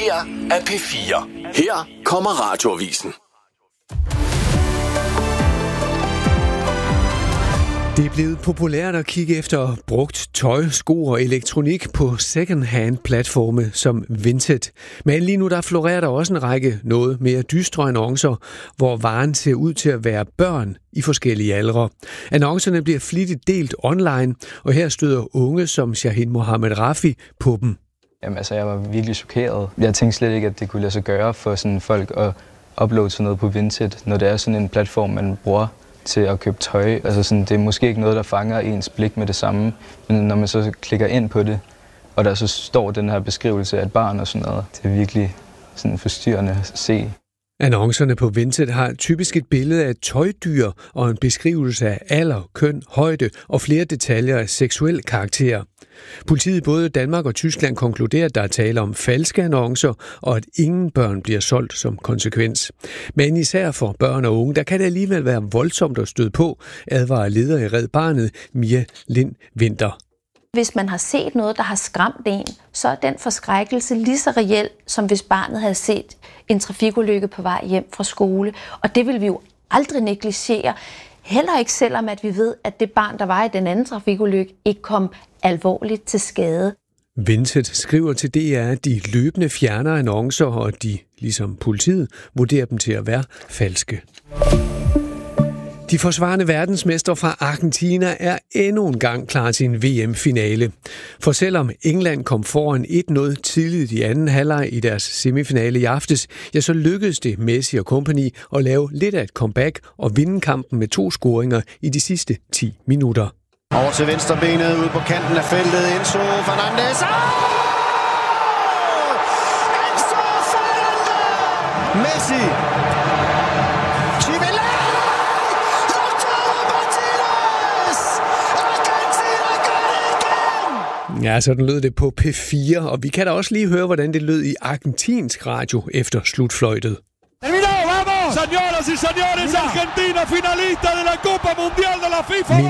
her er P4. Her kommer Radioavisen. Det er blevet populært at kigge efter brugt tøj, sko og elektronik på second-hand platforme som Vinted. Men lige nu der florerer der også en række noget mere dystre annoncer, hvor varen ser ud til at være børn i forskellige aldre. Annoncerne bliver flittigt delt online, og her støder unge som Shahin Mohammed Rafi på dem. Jamen altså, jeg var virkelig chokeret. Jeg tænkte slet ikke, at det kunne lade sig gøre for sådan folk at uploade sådan noget på Vinted, når det er sådan en platform, man bruger til at købe tøj. Altså sådan, det er måske ikke noget, der fanger ens blik med det samme, men når man så klikker ind på det, og der så står den her beskrivelse af et barn og sådan noget, det er virkelig sådan forstyrrende at se. Annoncerne på Vinted har typisk et billede af et tøjdyr og en beskrivelse af alder, køn, højde og flere detaljer af seksuel karakter. Politiet i både Danmark og Tyskland konkluderer, at der er tale om falske annoncer, og at ingen børn bliver solgt som konsekvens. Men især for børn og unge, der kan det alligevel være voldsomt at støde på, advarer leder i Red Barnet, Mia Lind Winter. Hvis man har set noget, der har skræmt en, så er den forskrækkelse lige så reel, som hvis barnet havde set en trafikulykke på vej hjem fra skole. Og det vil vi jo aldrig negligere. Heller ikke selvom, at vi ved, at det barn, der var i den anden trafikulykke, ikke kom alvorligt til skade. Vinted skriver til DR, at de løbende fjerner annoncer, og de, ligesom politiet, vurderer dem til at være falske. De forsvarende verdensmestre fra Argentina er endnu en gang klar til en VM-finale. For selvom England kom foran 1-0 tidligt i anden halvleg i deres semifinale i aftes, ja, så lykkedes det Messi og company at lave lidt af et comeback og vinde kampen med 2 scoringer i de sidste 10 minutter. Over til venstrebenet ude på kanten af feltet. Enzo Fernandez. Enzo Fernandez! Messi! Ja, sådan lød det på P4, og vi kan da også lige høre, hvordan det lød i argentinsk radio efter slutfløjtet. Señoras y señores, Argentina finalista de la Copa Mundial de la FIFA.